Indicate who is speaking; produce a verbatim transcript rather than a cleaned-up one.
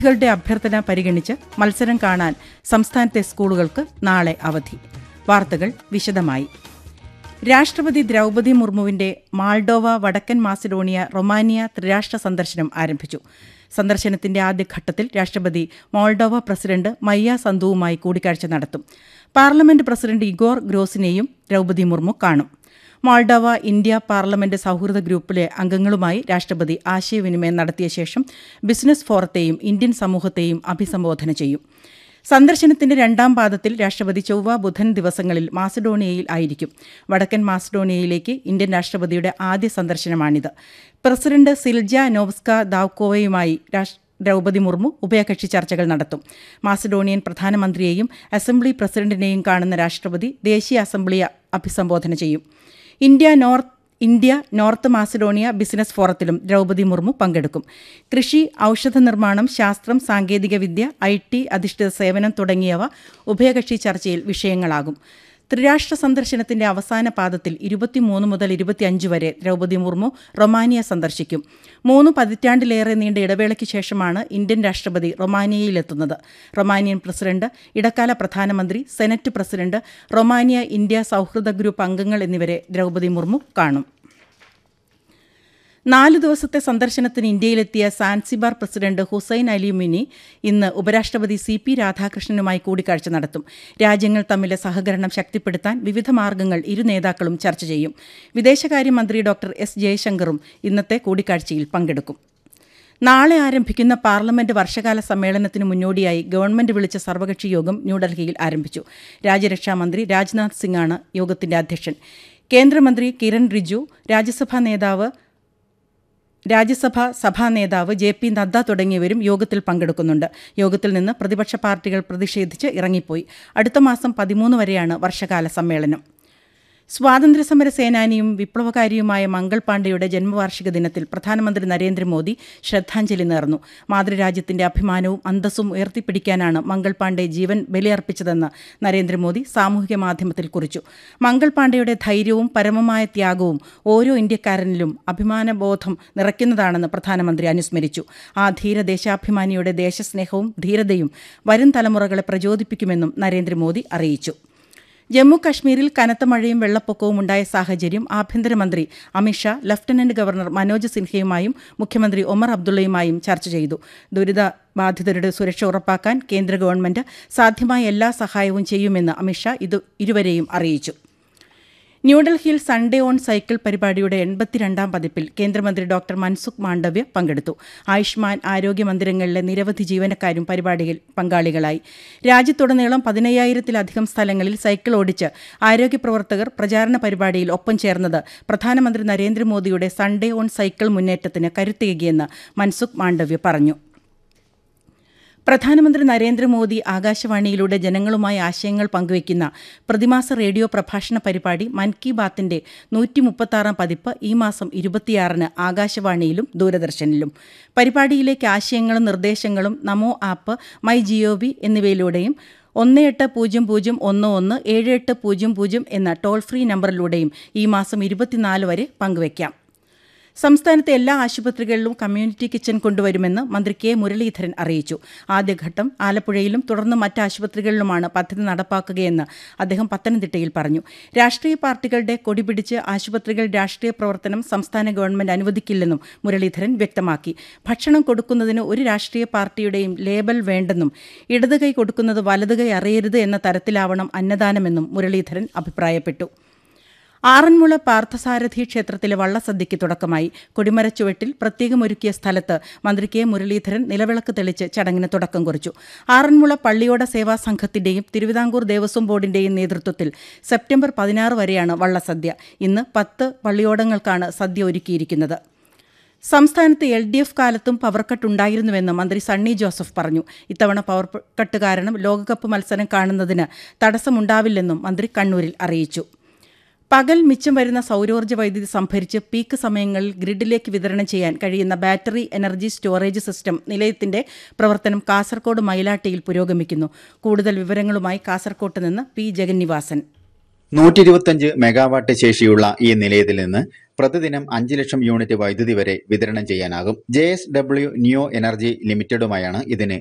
Speaker 1: കളുടെ അഭ്യർത്ഥന പരിഗണിച്ച് മത്സരം കാണാൻ സംസ്ഥാനത്തെ സ്കൂളുകൾക്ക് നാളെ അവധി. വാർത്തകൾ വിശദമായി. രാഷ്ട്രപതി ദ്രൗപദി മുർമുവിന്റെ മാൾഡോവ, വടക്കൻ മാസിഡോണിയ, റൊമാനിയ ത്രിരാഷ്ട്ര സന്ദർശനം ആരംഭിച്ചു. സന്ദർശനത്തിന്റെ ആദ്യഘട്ടത്തിൽ രാഷ്ട്രപതി മോൾഡോവ പ്രസിഡന്റ് മയ്യ സന്തുവുമായി കൂടിക്കാഴ്ച നടത്തും. Parliament president Igor ഗ്രോസിനെയും Draupadi Murmu കാണും. മോൾഡോവ ഇന്ത്യ പാർലമെന്റ് സൌഹൃദ ഗ്രൂപ്പിലെ അംഗങ്ങളുമായി രാഷ്ട്രപതി ആശയവിനിമയം നടത്തിയ ശേഷം ബിസിനസ് ഫോറത്തെയും ഇന്ത്യൻ സമൂഹത്തെയും അഭിസംബോധന ചെയ്യും. സന്ദർശനത്തിന്റെ രണ്ടാം പാദത്തിൽ രാഷ്ട്രപതി ചൊവ്വ, ബുധൻ ദിവസങ്ങളിൽ മാസിഡോണിയയിൽ ആയിരിക്കും. വടക്കൻ മാസിഡോണിയയിലേക്ക് ഇന്ത്യൻ രാഷ്ട്രപതിയുടെ ആദ്യ സന്ദർശനമാണിത്. പ്രസിഡന്റ് സിൽജ നോവ്സ്ക ദാവ്കോവയുമായി ദ്രൗപദി മുർമു ഉഭയകക്ഷി ചർച്ചകൾ നടത്തും. മാസിഡോണിയൻ പ്രധാനമന്ത്രിയെയും അസംബ്ലി പ്രസിഡന്റിനെയും കാണുന്ന രാഷ്ട്രപതി ദേശീയ അസംബ്ലിയെ അഭിസംബോധന ചെയ്യും. India north India north Macedonia business ഫോറത്തിലും Draupadi Murmu പങ്കെടുക്കും. കൃഷി, ഔഷധ നിർമ്മാണം, ശാസ്ത്രം, സാങ്കേതികവിദ്യ, ഐ ടി അധിഷ്ഠിത സേവനം തുടങ്ങിയവ ഉഭയകക്ഷി ചർച്ചയിൽ വിഷയങ്ങളാകും. ത്രിരാഷ്ട്ര സന്ദർശനത്തിന്റെ അവസാന പാദത്തിൽ ഇരുപത്തിമൂന്ന് മുതൽ ഇരുപത്തിയഞ്ച് വരെ ദ്രൗപദി മുർമു റൊമാനിയ സന്ദർശിക്കും. മൂന്ന് പതിറ്റാണ്ടിലേറെ നീണ്ട ഇടവേളയ്ക്ക് ശേഷമാണ് ഇന്ത്യൻ രാഷ്ട്രപതി റൊമാനിയയിലെത്തുന്നത്. റൊമാനിയൻ പ്രസിഡന്റ്, ഇടക്കാല പ്രധാനമന്ത്രി, സെനറ്റ് പ്രസിഡന്റ്, റൊമാനിയ ഇന്ത്യ സൌഹൃദ ഗ്രൂപ്പ് അംഗങ്ങൾ എന്നിവരെ ദ്രൗപദി മുർമു കാണും. നാലു ദിവസത്തെ സന്ദർശനത്തിന് ഇന്ത്യയിലെത്തിയ Zanzibar president Hussain Ali mini ഇന്ന് ഉപരാഷ്ട്രപതി സി പി രാധാകൃഷ്ണനുമായി കൂടിക്കാഴ്ച നടത്തും. രാജ്യങ്ങൾ തമ്മിലെ സഹകരണം ശക്തിപ്പെടുത്താൻ വിവിധ മാർഗ്ഗങ്ങൾ ഇരു നേതാക്കളും ചർച്ച ചെയ്യും. വിദേശകാര്യമന്ത്രി ഡോക്ടർ എസ് ജയശങ്കറും ഇന്നത്തെ കൂടിക്കാഴ്ചയിൽ പങ്കെടുക്കും. നാളെ ആരംഭിക്കുന്ന പാർലമെന്റ് വർഷകാല സമ്മേളനത്തിന് മുന്നോടിയായി ഗവൺമെന്റ് വിളിച്ച സർവകക്ഷി യോഗം ന്യൂഡൽഹിയിൽ ആരംഭിച്ചു. രാജ്യരക്ഷാമന്ത്രി രാജ്നാഥ് സിംഗാണ് യോഗത്തിന്റെ അധ്യക്ഷൻ. കേന്ദ്രമന്ത്രി കിരൺ റിജു, രാജ്യസഭാ നേതാവ് രാജ്യസഭാ സഭാ നേതാവ് ജെ പി നദ്ദ തുടങ്ങിയവരും യോഗത്തിൽ പങ്കെടുക്കുന്നുണ്ട്. യോഗത്തിൽ നിന്ന് പ്രതിപക്ഷ പാർട്ടികൾ പ്രതിഷേധിച്ച് ഇറങ്ങിപ്പോയി. അടുത്ത മാസം പതിമൂന്ന് വരെയാണ് വർഷകാല സമ്മേളനം. സ്വാതന്ത്ര്യസമര സേനാനിയും വിപ്ലവകാരിയുമായ മംഗൾ പാണ്ഡെയുടെ ജന്മവാർഷിക ദിനത്തിൽ പ്രധാനമന്ത്രി നരേന്ദ്രമോദി ശ്രദ്ധാഞ്ജലി നേർന്നു. മാതൃരാജ്യത്തിന്റെ അഭിമാനവും അന്തസ്സും ഉയർത്തിപ്പിടിക്കാനാണ് മംഗൾ പാണ്ഡെ ജീവൻ ബലിയർപ്പിച്ചതെന്ന് നരേന്ദ്രമോദി സാമൂഹിക മാധ്യമത്തിൽ കുറിച്ചു. മംഗൾ പാണ്ഡെയുടെ ധൈര്യവും പരമമായ ത്യാഗവും ഓരോ ഇന്ത്യക്കാരനിലും അഭിമാനബോധം നിറയ്ക്കുന്നതാണെന്ന് പ്രധാനമന്ത്രി അനുസ്മരിച്ചു. ആ ധീര ദേശാഭിമാനിയുടെ ദേശസ്നേഹവും ധീരതയും വരും തലമുറകളെ പ്രചോദിപ്പിക്കുമെന്നും നരേന്ദ്രമോദി അറിയിച്ചു. ജമ്മു കശ്മീരിൽ കനത്ത മഴയും വെള്ളപ്പൊക്കവും ഉണ്ടായ സാഹചര്യം ആഭ്യന്തരമന്ത്രി അമിത്ഷാ ലഫ്റ്റനന്റ് ഗവർണർ മനോജ് സിൻഹയുമായും മുഖ്യമന്ത്രി ഒമർ അബ്ദുള്ളയുമായും ചർച്ച ചെയ്തു. ദുരിതബാധിതരുടെ സുരക്ഷ ഉറപ്പാക്കാൻ കേന്ദ്ര ഗവൺമെന്റ് സാധ്യമായ എല്ലാ സഹായവും ചെയ്യുമെന്ന് അമിത്ഷാ ഇത് ഇരുവരെയും അറിയിച്ചു. ന്യൂഡൽഹിയിൽ സൺഡേ ഓൺ സൈക്കിൾ പരിപാടിയുടെ എൺപത്തിരണ്ടാം പതിപ്പിൽ കേന്ദ്രമന്ത്രി ഡോക്ടർ മൻസുഖ് മാണ്ഡവ്യ പങ്കെടുത്തു. ആയുഷ്മാൻ ആരോഗ്യ മന്ദിരങ്ങളിലെ നിരവധി ജീവനക്കാരും പരിപാടിയിൽ പങ്കാളികളായി. രാജ്യത്തുടനീളം പതിനയ്യായിരത്തിലധികം സ്ഥലങ്ങളിൽ സൈക്കിൾ ഓടിച്ച് ആരോഗ്യ പ്രവർത്തകർ പ്രചാരണ പരിപാടിയിൽ ഒപ്പം ചേർന്നത് പ്രധാനമന്ത്രി നരേന്ദ്രമോദിയുടെ സൺഡേ ഓൺ സൈക്കിൾ മുന്നേറ്റത്തിന് കരുത്തേകിയെന്ന് മൻസുഖ് മാണ്ഡവ്യ പറഞ്ഞു. പ്രധാനമന്ത്രി നരേന്ദ്രമോദി ആകാശവാണിയിലൂടെ ജനങ്ങളുമായി ആശയങ്ങൾ പങ്കുവയ്ക്കുന്ന പ്രതിമാസ റേഡിയോ പ്രഭാഷണ പരിപാടി മൻ കി ബാത്തിന്റെ നൂറ്റി മുപ്പത്താറാം പതിപ്പ് ഈ മാസം ഇരുപത്തിയാറിന് ആകാശവാണിയിലും ദൂരദർശനിലും. പരിപാടിയിലേക്ക് ആശയങ്ങളും നിർദ്ദേശങ്ങളും നമോ ആപ്പ്, മൈ ജിഒവി എന്നിവയിലൂടെയും ഒന്ന് എട്ട് പൂജ്യം പൂജ്യം ഒന്ന് ഒന്ന് ഏഴ് എട്ട് പൂജ്യം പൂജ്യം എന്ന ടോൾ ഫ്രീ നമ്പറിലൂടെയും ഈ മാസം ഇരുപത്തിനാല് വരെ പങ്കുവയ്ക്കാം. സംസ്ഥാനത്തെ എല്ലാ ആശുപത്രികളിലും കമ്മ്യൂണിറ്റി കിച്ചൺ കൊണ്ടുവരുമെന്ന് മന്ത്രി കെ മുരളീധരൻ അറിയിച്ചു. ആദ്യഘട്ടം ആലപ്പുഴയിലും തുടർന്ന് മറ്റ് ആശുപത്രികളിലുമാണ് പദ്ധതി നടപ്പാക്കുകയെന്ന് അദ്ദേഹം പത്തനംതിട്ടയിൽ പറഞ്ഞു. രാഷ്ട്രീയ പാർട്ടികളുടെ കൊടിപിടിച്ച് ആശുപത്രികൾ രാഷ്ട്രീയ പ്രവർത്തനം സംസ്ഥാന ഗവൺമെന്റ് അനുവദിക്കില്ലെന്നും മുരളീധരൻ വ്യക്തമാക്കി. ഭക്ഷണം കൊടുക്കുന്നതിന് ഒരു രാഷ്ട്രീയ പാർട്ടിയുടെയും ലേബൽ വേണ്ടെന്നും ഇടതുകൈ കൊടുക്കുന്നത് വലതുകൈ അറിയരുത് എന്ന തരത്തിലാവണം അന്നദാനമെന്നും മുരളീധരൻ അഭിപ്രായപ്പെട്ടു. ആറന്മുള പാർത്ഥസാരഥി ക്ഷേത്രത്തിലെ വള്ളസദ്യയ്ക്ക് തുടക്കമായി. കൊടിമരച്ചുവട്ടിൽ പ്രത്യേകമൊരുക്കിയ സ്ഥലത്ത് മന്ത്രി കെ മുരളീധരൻ നിലവിളക്ക് തെളിച്ച് ചടങ്ങിന് തുടക്കം കുറിച്ചു. ആറന്മുള പള്ളിയോട സേവാ സംഘത്തിന്റെയും തിരുവിതാംകൂർ ദേവസ്വം ബോർഡിന്റെയും നേതൃത്വത്തിൽ സെപ്റ്റംബർ പതിനാറ് വരെയാണ് വള്ളസദ്യ. ഇന്ന് പത്ത് പള്ളിയോടങ്ങൾക്കാണ് സദ്യ ഒരുക്കിയിരിക്കുന്നത്. സംസ്ഥാനത്ത് എൽ ഡി എഫ് കാലത്തും പവർക്കട്ട് ഉണ്ടായിരുന്നുവെന്ന് മന്ത്രി സണ്ണി ജോസഫ് പറഞ്ഞു. ഇത്തവണ പവർക്കട്ട് കാരണം ലോകകപ്പ് മത്സരം കാണുന്നതിന് തടസ്സമുണ്ടാവില്ലെന്നും മന്ത്രി കണ്ണൂരിൽ അറിയിച്ചു. പകൽ മിച്ചം വരുന്ന സൗരോർജ്ജ വൈദ്യുതി സംഭരിച്ച് പീക്ക് സമയങ്ങളിൽ ഗ്രിഡിലേക്ക് വിതരണം ചെയ്യാൻ കഴിയുന്ന ബാറ്ററി എനർജി സ്റ്റോറേജ് സിസ്റ്റം നിലയത്തിന്റെ പ്രവർത്തനം കാസർകോട് മയിലാട്ടിയിൽ പുരോഗമിക്കുന്നു. കൂടുതൽ വിവരങ്ങളുമായി കാസർകോട്ട് നിന്ന് പി ജഗന്നിവാസൻ.
Speaker 2: നൂറ്റി ഇരുപത്തിയഞ്ച് മെഗാവാട്ട് ശേഷിയുള്ള ഈ നിലയത്തിൽ നിന്ന് പ്രതിദിനം അഞ്ച് ലക്ഷം യൂണിറ്റ് വൈദ്യുതി വരെ വിതരണം ചെയ്യാനാകും. J S W new energy ലിമിറ്റഡുമായാണ് ഇതിന്